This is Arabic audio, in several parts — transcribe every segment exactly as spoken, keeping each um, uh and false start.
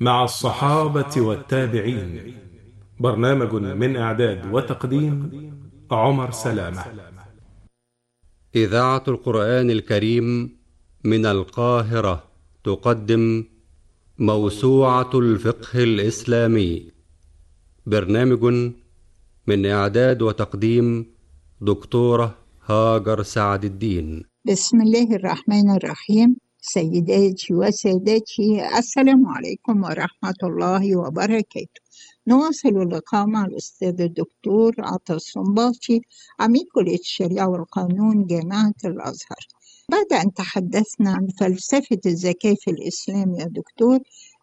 مع الصحابة والتابعين. برنامج من إعداد وتقديم عمر سلامة. إذاعة القرآن الكريم من القاهرة تقدم موسوعة الفقه الإسلامي. برنامج من إعداد وتقديم دكتورة هاجر سعد الدين. بسم الله الرحمن الرحيم. سيداتي وسادتي، السلام عليكم ورحمة الله وبركاته. نواصل اللقاء مع الأستاذ الدكتور عطا الصنباطي، عميد كلية الشريعة والقانون جامعة الأزهر. بعد أن تحدثنا عن فلسفة الزكاة في الإسلام يا دكتور،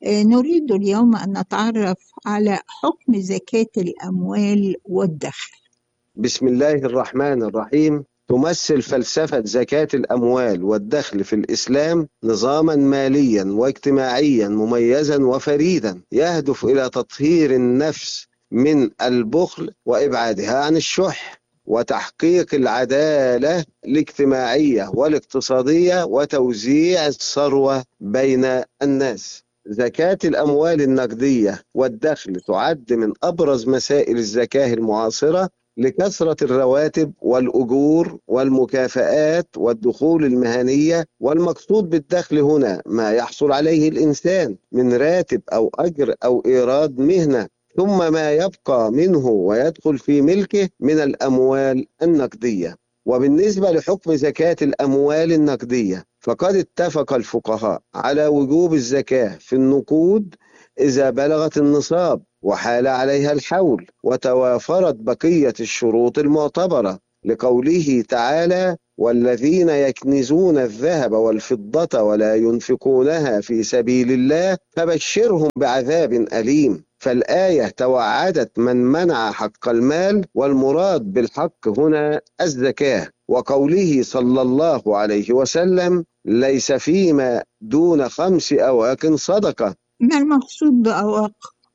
نريد اليوم أن نتعرف على حكم زكاة الأموال والدخل. بسم الله الرحمن الرحيم. تمثل فلسفة زكاة الأموال والدخل في الإسلام نظاما ماليا واجتماعيا مميزا وفريدا، يهدف إلى تطهير النفس من البخل وإبعادها عن الشح، وتحقيق العدالة الاجتماعية والاقتصادية وتوزيع الثروة بين الناس. زكاة الأموال النقدية والدخل تعد من أبرز مسائل الزكاة المعاصرة لكثرة الرواتب والأجور والمكافآت والدخول المهنية، والمقصود بالدخل هنا ما يحصل عليه الإنسان من راتب أو أجر أو إيراد مهنة، ثم ما يبقى منه ويدخل في ملكه من الأموال النقدية. وبالنسبة لحكم زكاة الأموال النقدية، فقد اتفق الفقهاء على وجوب الزكاة في النقود إذا بلغت النصاب وحال عليها الحول وتوافرت بقية الشروط المعتبرة، لقوله تعالى: والذين يكنزون الذهب والفضة ولا ينفقونها في سبيل الله فبشرهم بعذاب أليم. فالآية توعدت من منع حق المال، والمراد بالحق هنا الزكاة. وقوله صلى الله عليه وسلم: ليس فيما دون خمس أواق صدقة. ما المقصود بأواق؟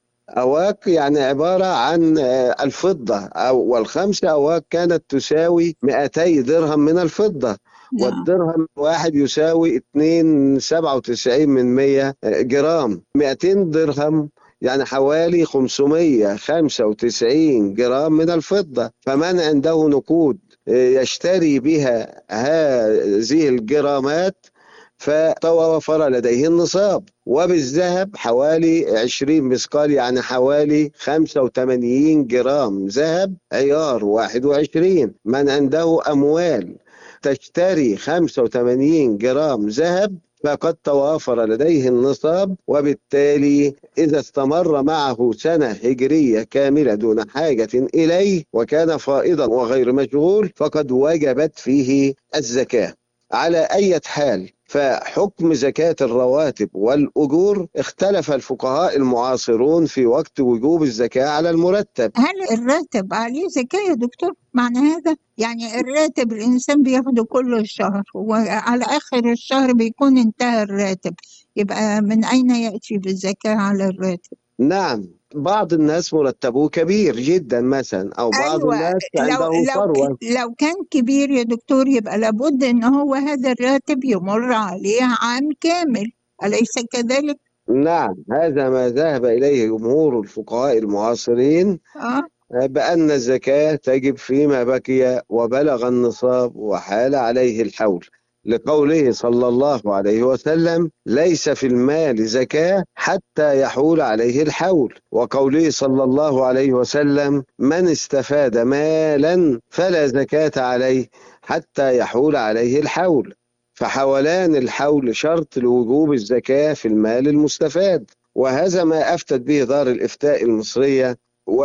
أواق يعني عبارة عن الفضة، أو والخمس أواق كانت تساوي مئتي درهم من الفضة. نعم. والدرهم واحد يساوي اتنين سبعة وتسعين من مية جرام. مئتين درهم يعني حوالي خمسمية وخمسة وتسعين جرام من الفضة. فمن عنده نقود يشتري بها هذه الجرامات فتوفر لديه النصاب. وبالذهب حوالي عشرين مثقال، يعني حوالي خمسة وثمانين جرام ذهب عيار واحد وعشرين. من عنده أموال تشتري خمسة وثمانين جرام ذهب فقد توافر لديه النصاب، وبالتالي إذا استمر معه سنة هجرية كاملة دون حاجة إليه وكان فائضا وغير مشغول فقد وجبت فيه الزكاة. على أي حال، فحكم زكاة الرواتب والأجور اختلف الفقهاء المعاصرون في وقت وجوب الزكاة على المرتب. هل الراتب عليه زكاة يا دكتور؟ معنى هذا يعني الراتب الإنسان بياخده كل الشهر وعلى آخر الشهر بيكون انتهى الراتب، يبقى من أين يأتي بالزكاة على الراتب؟ نعم، بعض الناس مرتبه كبير جدا مثلا، أو بعض أيوة. الناس لو عنده لو ثروة. لو كان كبير يا دكتور يبقى لابد إن هو هذا الراتب يمر عليه عام كامل، أليس كذلك؟ نعم، هذا ما ذهب إليه جمهور الفقهاء المعاصرين، آه. بأن الزكاة تجب فيما بقي وبلغ النصاب وحال عليه الحول، لقوله صلى الله عليه وسلم: ليس في المال زكاة حتى يحول عليه الحول. وقوله صلى الله عليه وسلم: من استفاد مالا فلا زكاة عليه حتى يحول عليه الحول. فحولان الحول شرط لوجوب الزكاة في المال المستفاد. وهذا ما أفتت به دار الإفتاء المصرية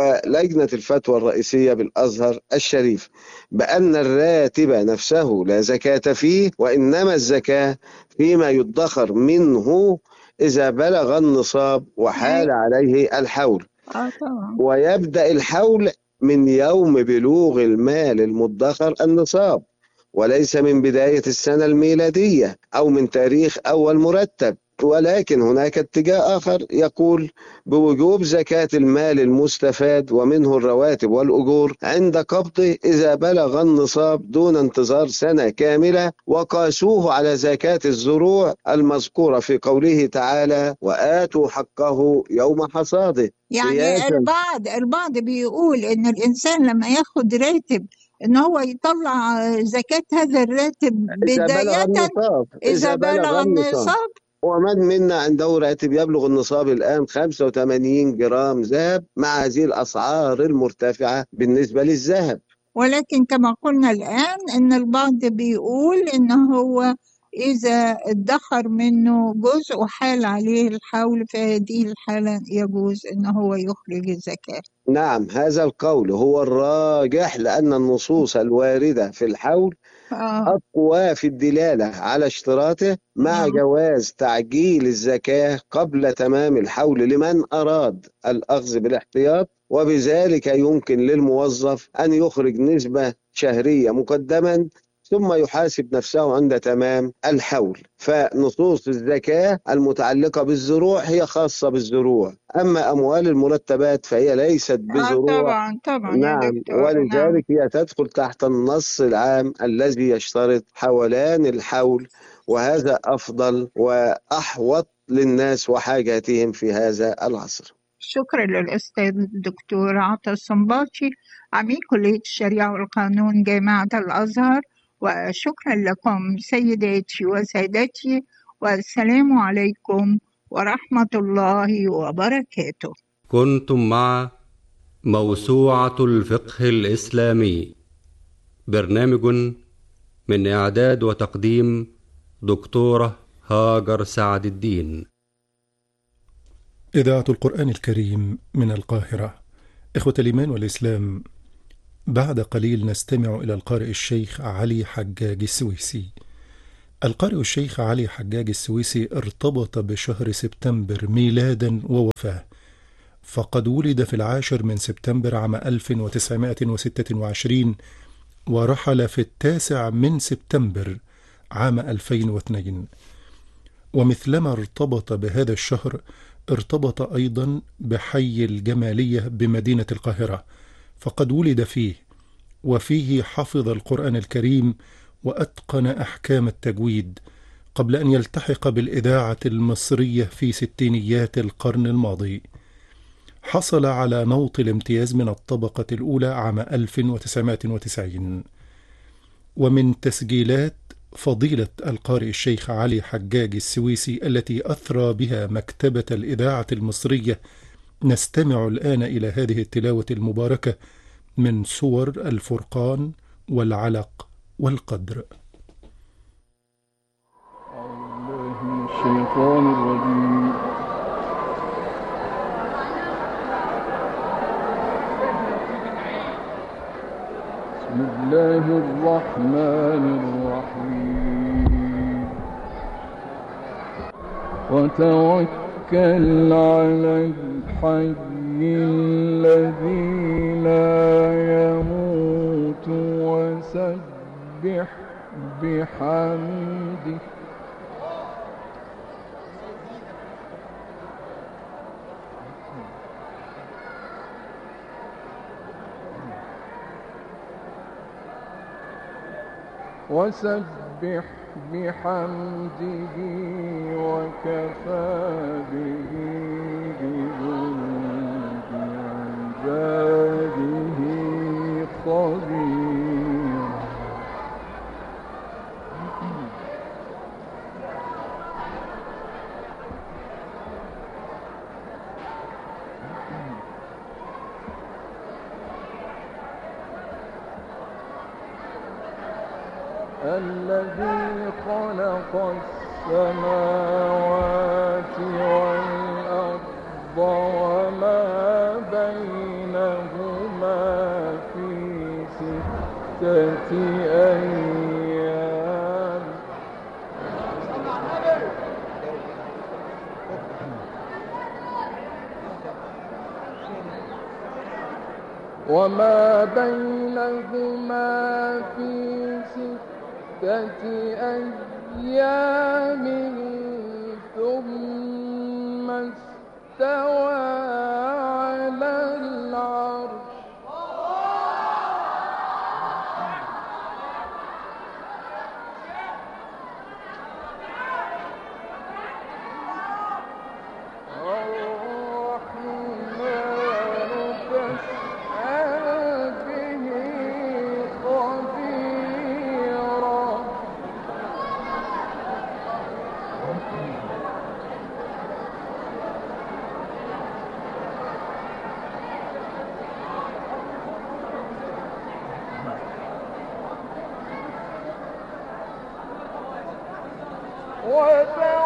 ولجنة الفتوى الرئيسية بالأزهر الشريف، بأن الراتب نفسه لا زكاة فيه، وإنما الزكاة فيما يدخر منه إذا بلغ النصاب وحال عليه الحول. آه طبعا. ويبدأ الحول من يوم بلوغ المال المدخر النصاب، وليس من بداية السنة الميلادية أو من تاريخ أول مرتب. ولكن هناك اتجاه آخر يقول بوجوب زكاة المال المستفاد ومنه الرواتب والأجور عند قبضه إذا بلغ النصاب دون انتظار سنة كاملة، وقاسوه على زكاة الزروع المذكورة في قوله تعالى وآتوا حقه يوم حصاده. يعني البعض البعض بيقول إن الإنسان لما ياخد راتب إن هو يطلع زكاة هذا الراتب إذا بلغ بداية النصاب إذا بلغ النصاب. ومن منا عنده راتب يبلغ النصاب الآن خمسة وثمانين جرام ذهب مع هذه الأسعار المرتفعة بالنسبة للذهب. ولكن كما قلنا الآن إن البعض بيقول إن هو إذا ادخر منه جزء وحال عليه الحول في هذه الحالة يجوز إن هو يخرج الزكاة. نعم، هذا القول هو الراجح لأن النصوص الواردة في الحول آه. أقوى في الدلالة على اشتراطه مع آه. جواز تعجيل الزكاة قبل تمام الحول لمن أراد الأخذ بالاحتياط، وبذلك يمكن للموظف أن يخرج نسبة شهرية مقدما ثم يحاسب نفسه عند تمام الحول. فنصوص الزكاة المتعلقة بالزروع هي خاصة بالزروع، أما أموال المرتبات فهي ليست بزروع. آه طبعا طبعا. نعم، ولذلك نعم. هي تدخل تحت النص العام الذي يشترط حولان الحول، وهذا أفضل وأحوط للناس وحاجاتهم في هذا العصر. شكرا للأستاذ الدكتور عطا الصنباطي عميد كلية الشريعة والقانون جامعة الأزهر، وشكرا لكم سيداتي وسادتي، والسلام عليكم ورحمة الله وبركاته. كنتم مع موسوعة الفقه الإسلامي، برنامج من إعداد وتقديم دكتورة هاجر سعد الدين. إذاعة القرآن الكريم من القاهرة. إخوة الإيمان والإسلام، بعد قليل نستمع إلى القارئ الشيخ علي حجاج السويسي. القارئ الشيخ علي حجاج السويسي ارتبط بشهر سبتمبر ميلادا ووفاة، فقد ولد في العاشر من سبتمبر عام ألف وتسعمائة وستة وعشرين، ورحل في التاسع من سبتمبر عام ألفين واثنين. ومثلما ارتبط بهذا الشهر ارتبط أيضا بحي الجمالية بمدينة القاهرة، فقد ولد فيه، وفيه حفظ القرآن الكريم وأتقن أحكام التجويد، قبل أن يلتحق بالإذاعة المصرية في ستينيات القرن الماضي. حصل على نوط الامتياز من الطبقة الأولى عام ألف وتسعمائة وتسعين. ومن تسجيلات فضيلة القارئ الشيخ علي حجاج السويسي التي أثرى بها مكتبة الإذاعة المصرية نستمع الآن إلى هذه التلاوة المباركة من سور الفرقان والعلق والقدر. أعوذ من الشيطان الرجيم. بسم الله الرحمن الرحيم. وتوكل على الحي الذي لا يموت وسبح بحمده وسبح بحمده وكفى به بذنوب عباده خبيرا. الذي خلق السماوات والأرض وما بينهما في ستة أيام وما بينهما في ستة أيام ثم استوى على العرش الرحمن فاسأل به خبيرا وتعالى